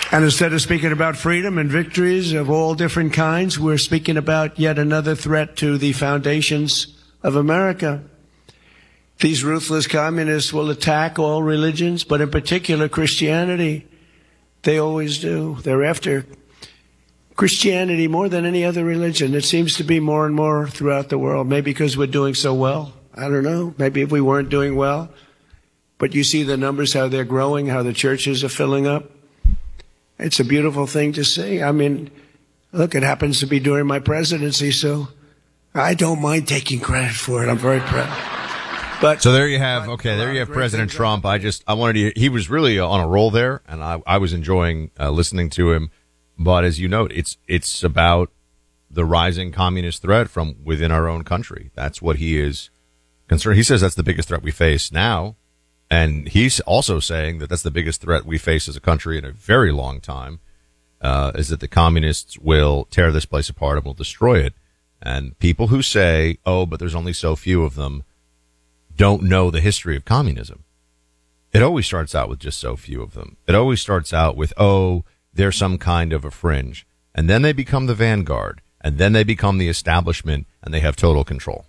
And instead of speaking about freedom and victories of all different kinds, we're speaking about yet another threat to the foundations of America. These ruthless communists will attack all religions, but in particular Christianity. They always do. They're after Christianity more than any other religion. It seems to be more and more throughout the world, maybe because we're doing so well. I don't know. Maybe if we weren't doing well. But you see the numbers, how they're growing, how the churches are filling up. It's a beautiful thing to see. I mean, look, it happens to be during my presidency, so I don't mind taking credit for it. I'm very proud. But so there you have, there you have President Trump. He was really on a roll there, and I was enjoying listening to him. But as you note, it's about the rising communist threat from within our own country. That's what he is concerned. He says that's the biggest threat we face now. And he's also saying that that's the biggest threat we face as a country in a very long time, is that the communists will tear this place apart and will destroy it. And people who say, oh, but there's only so few of them, don't know the history of communism. It always starts out with just so few of them. It always starts out with, oh, they're some kind of a fringe. And then they become the vanguard. And then they become the establishment, and they have total control.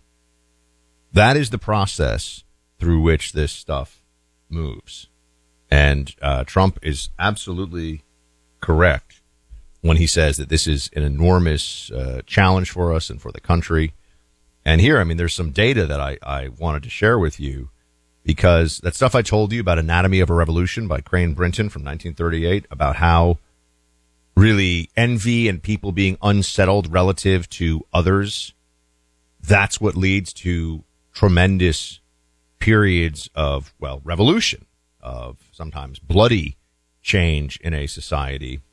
That is the process through which this stuff moves. And Trump is absolutely correct when he says that this is an enormous challenge for us and for the country. And here, I mean, there's some data that I wanted to share with you, because that stuff I told you about Anatomy of a Revolution by Crane Brinton from 1938, about how really envy and people being unsettled relative to others, that's what leads to tremendous periods of, revolution, of sometimes bloody change in a society.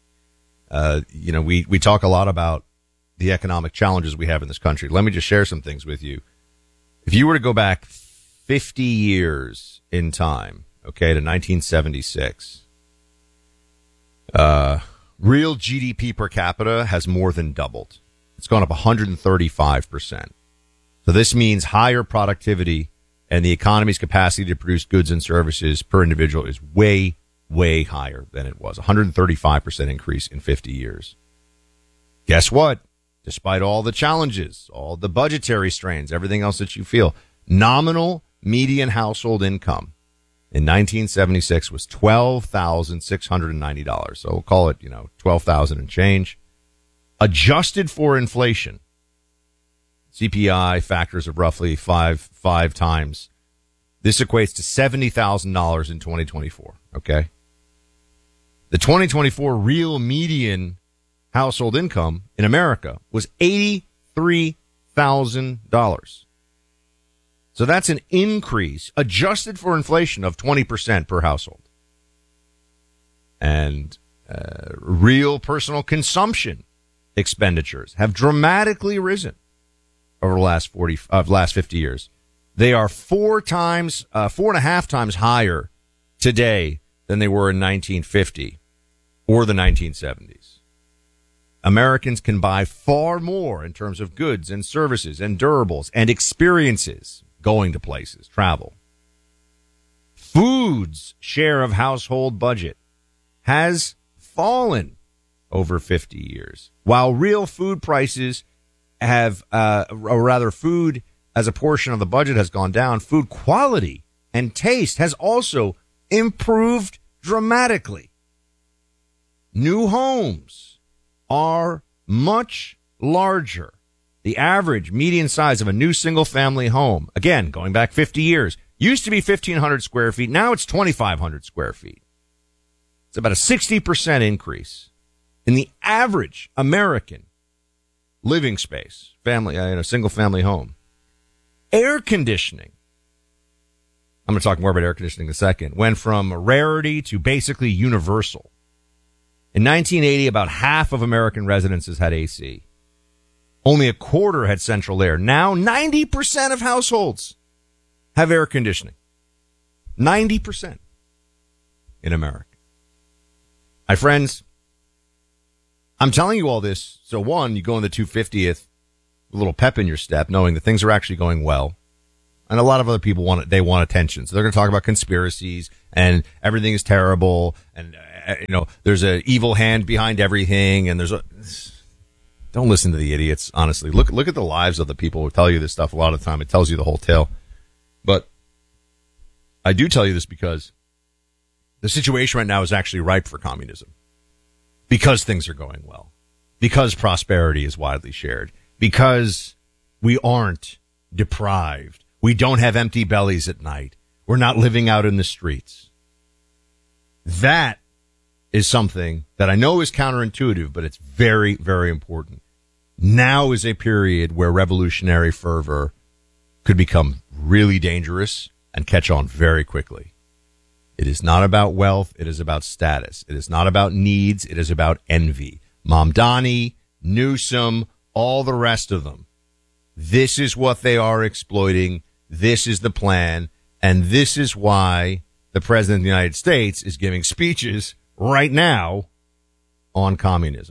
We talk a lot about the economic challenges we have in this country. Let me just share some things with you. If you were to go back 50 years in time, to 1976, real GDP per capita has more than doubled. It's gone up 135%. So this means higher productivity, and the economy's capacity to produce goods and services per individual is way, way higher than it was. 135% increase in 50 years. Guess what? Despite all the challenges, all the budgetary strains, everything else that you feel, nominal median household income in 1976 was $12,690. So we'll call it, $12,000 and change. Adjusted for inflation, CPI factors of roughly five times. This equates to $70,000 in 2024. Okay. The 2024 real median household income in America was $83,000. So that's an increase adjusted for inflation of 20% per household. And real personal consumption expenditures have dramatically risen over the last 50 years. They are 4.5 times higher today than they were in 1950 or the 1970s. Americans can buy far more in terms of goods and services and durables and experiences, going to places, travel. Food's share of household budget has fallen over 50 years, while real food prices have, or rather food as a portion of the budget has gone down. Food quality and taste has also improved dramatically. New homes are much larger. The average median size of a new single-family home, again, going back 50 years, used to be 1,500 square feet. Now it's 2,500 square feet. It's about a 60% increase in the average American living space, family, in a single-family home. Air conditioning, I'm going to talk more about air conditioning in a second, went from a rarity to basically universal. In 1980, about half of American residences had AC. Only a quarter had central air. Now, 90% of households have air conditioning. 90% in America. My friends, I'm telling you all this so, one, you go in the 250th, a little pep in your step, knowing that things are actually going well. And a lot of other people want attention. So they're going to talk about conspiracies and everything is terrible. And, there's an evil hand behind everything. And don't listen to the idiots, honestly. Look at the lives of the people who tell you this stuff a lot of the time. It tells you the whole tale. But I do tell you this because the situation right now is actually ripe for communism. Because things are going well. Because prosperity is widely shared. Because we aren't deprived. We don't have empty bellies at night. We're not living out in the streets. That is something that I know is counterintuitive, but it's very, very important. Now is a period where revolutionary fervor could become really dangerous and catch on very quickly. It is not about wealth. It is about status. It is not about needs. It is about envy. Mamdani, Newsom, all the rest of them. This is what they are exploiting. This is the plan. And this is why the President of the United States is giving speeches right now on communism.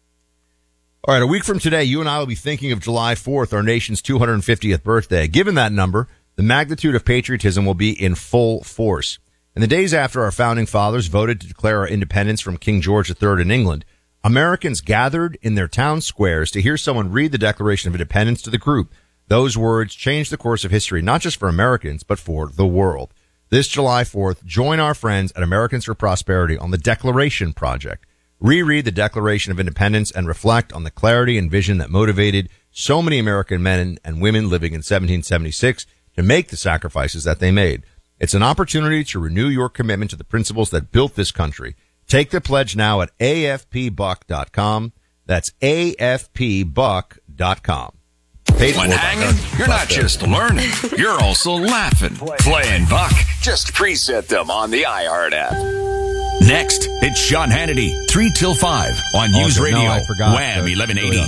All right, a week from today, you and I will be thinking of July 4th, our nation's 250th birthday. Given that number, the magnitude of patriotism will be in full force. In the days after our founding fathers voted to declare our independence from King George III in England, Americans gathered in their town squares to hear someone read the Declaration of Independence to the group. Those words changed the course of history, not just for Americans, but for the world. This July 4th, join our friends at Americans for Prosperity on the Declaration Project. Reread the Declaration of Independence and reflect on the clarity and vision that motivated so many American men and women living in 1776 to make the sacrifices that they made. It's an opportunity to renew your commitment to the principles that built this country. Take the pledge now at afpbuck.com. That's afpbuck.com. When hanging, you're not just learning, you're also laughing. Playing Buck. Just preset them on the iHeart app. Next, it's Sean Hannity, 3 till 5 on News Radio, Wham 1180.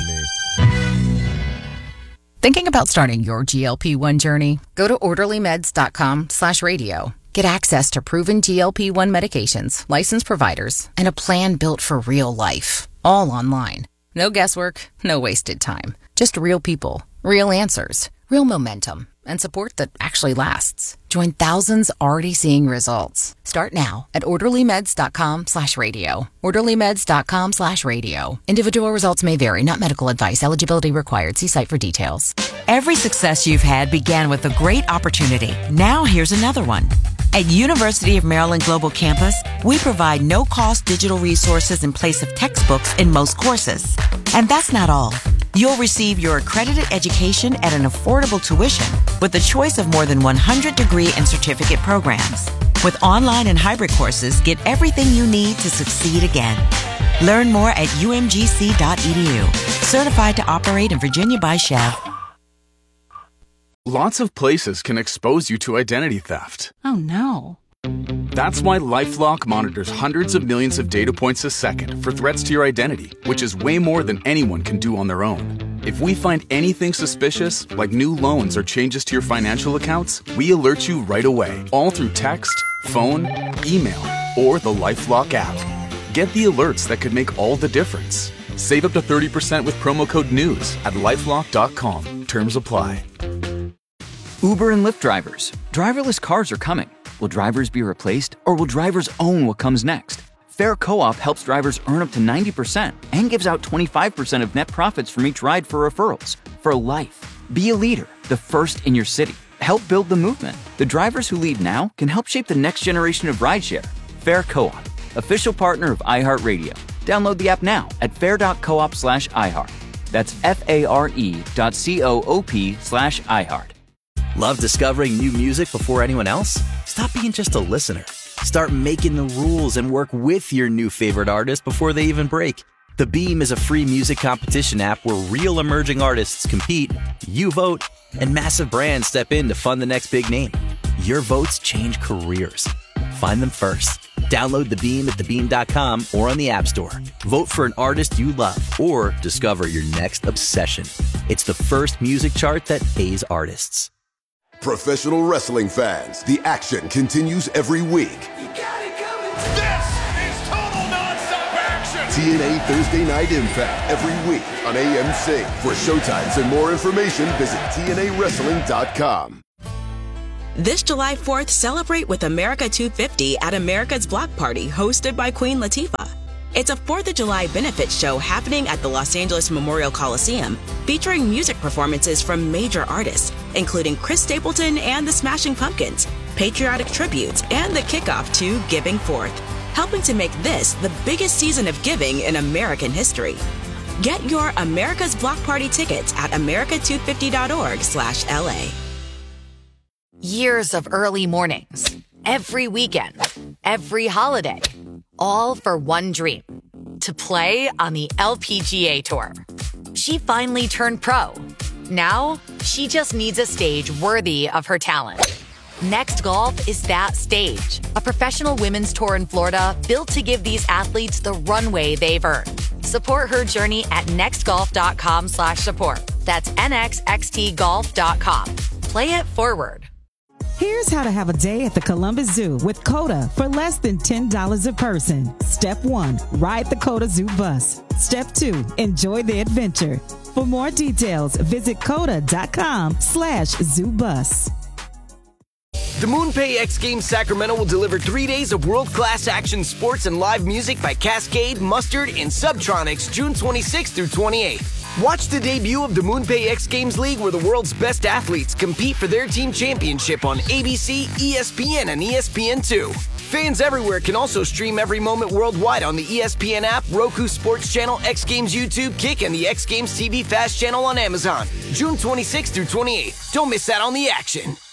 Thinking about starting your GLP-1 journey? Go to orderlymeds.com/radio. Get access to proven GLP-1 medications, licensed providers, and a plan built for real life. All online. No guesswork, no wasted time. Just real people, real answers, real momentum, and support that actually lasts. Join thousands already seeing results. Start now at orderlymeds.com/radio. orderlymeds.com/radio. Individual results may vary, not medical advice. Eligibility required. See site for details. Every success you've had began with a great opportunity. Now here's another one. At University of Maryland Global Campus, we provide no-cost digital resources in place of textbooks in most courses. And that's not all. You'll receive your accredited education at an affordable tuition with a choice of more than 100 degree and certificate programs. With online and hybrid courses, get everything you need to succeed again. Learn more at umgc.edu. Certified to operate in Virginia by Chev. Lots of places can expose you to identity theft. Oh no. That's why LifeLock monitors hundreds of millions of data points a second for threats to your identity, which is way more than anyone can do on their own. If we find anything suspicious, like new loans or changes to your financial accounts, we alert you right away, all through text, phone, email, or the LifeLock app. Get the alerts that could make all the difference. Save up to 30% with promo code NEWS at LifeLock.com. Terms apply. Uber and Lyft drivers. Driverless cars are coming. Will drivers be replaced, or will drivers own what comes next? Fair Co-op helps drivers earn up to 90% and gives out 25% of net profits from each ride for referrals. For life. Be a leader, the first in your city. Help build the movement. The drivers who lead now can help shape the next generation of rideshare. Fair Co-op, official partner of iHeartRadio. Download the app now at fair.coop/iHeart. That's FARE.coop/iHeart. Love discovering new music before anyone else? Stop being just a listener. Start making the rules and work with your new favorite artist before they even break. The Beam is a free music competition app where real emerging artists compete, you vote, and massive brands step in to fund the next big name. Your votes change careers. Find them first. Download The Beam at thebeam.com or on the App Store. Vote for an artist you love or discover your next obsession. It's the first music chart that pays artists. Professional wrestling fans, the action continues every week. You got it coming. This is total nonstop action. TNA Thursday Night Impact every week on AMC. For showtimes and more information, visit TNAWrestling.com. This July 4th, celebrate with America 250 at America's Block Party, hosted by Queen Latifah. It's a 4th of July benefit show happening at the Los Angeles Memorial Coliseum, featuring music performances from major artists, including Chris Stapleton and the Smashing Pumpkins, patriotic tributes, and the kickoff to Giving Forth, helping to make this the biggest season of giving in American history. Get your America's Block Party tickets at america250.org/LA. Years of early mornings, every weekend, every holiday, all for one dream, to play on the LPGA Tour. She finally turned pro. Now, she just needs a stage worthy of her talent. Next Golf is that stage, a professional women's tour in Florida built to give these athletes the runway they've earned. Support her journey at nextgolf.com/support. That's nxxtgolf.com. Play it forward. Here's how to have a day at the Columbus Zoo with COTA for less than $10 a person. Step 1, ride the COTA Zoo bus. Step 2, enjoy the adventure. For more details, visit COTA.com/ZooBus. The MoonPay X Games Sacramento will deliver 3 days of world-class action sports and live music by Cascade, Mustard, and Subtronics June 26th through 28th. Watch the debut of the MoonPay X Games League, where the world's best athletes compete for their team championship on ABC, ESPN, and ESPN2. Fans everywhere can also stream every moment worldwide on the ESPN app, Roku Sports Channel, X Games YouTube, Kick, and the X Games TV Fast channel on Amazon. June 26th through 28th. Don't miss out on the action.